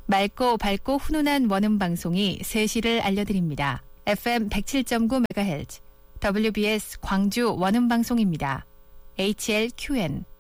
맑고 밝고 훈훈한 원음 방송이 3시를 알려드립니다. FM 107.9MHz WBS 광주 원음 방송입니다. HLQN